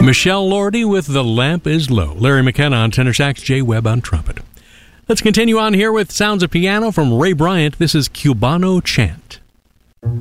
Michelle Lordy with The Lamp is Low. Larry McKenna on tenor sax, Jay Webb on trumpet. Let's continue on here with sounds of piano from Ray Bryant. This is Cubano Chant.